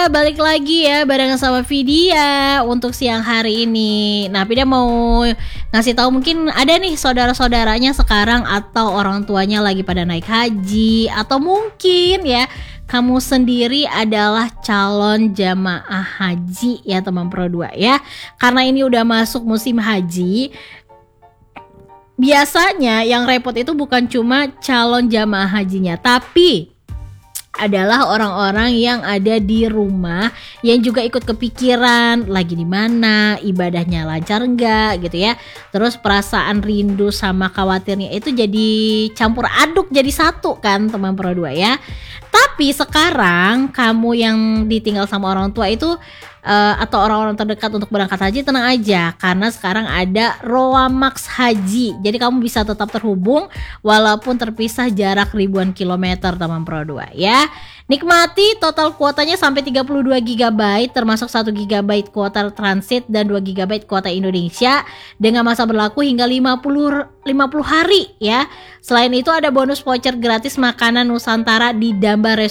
Balik lagi ya barengan sama Vidya untuk siang hari ini. Nah, Vidya mau ngasih tahu mungkin ada nih saudara-saudaranya sekarang atau orang tuanya lagi pada naik haji, atau mungkin ya kamu sendiri adalah calon jamaah haji ya teman Pro 2 ya. Karena ini udah masuk musim haji. Biasanya yang repot itu bukan cuma calon jamaah hajinya, tapi adalah orang-orang yang ada di rumah yang juga ikut kepikiran lagi di mana, ibadahnya lancar enggak gitu ya. Terus perasaan rindu sama khawatirnya itu jadi campur aduk jadi satu kan teman Pro 2 ya. Tapi sekarang kamu yang ditinggal sama orang tua itu atau orang-orang terdekat untuk berangkat haji, tenang aja karena sekarang ada Roa Max Haji. Jadi kamu bisa tetap terhubung walaupun terpisah jarak ribuan kilometer teman Pro 2 ya. Nikmati total kuotanya sampai 32 GB termasuk 1 GB kuota transit dan 2 GB kuota Indonesia dengan masa berlaku hingga 50 hari ya. Selain itu ada bonus voucher gratis makanan Nusantara di Damba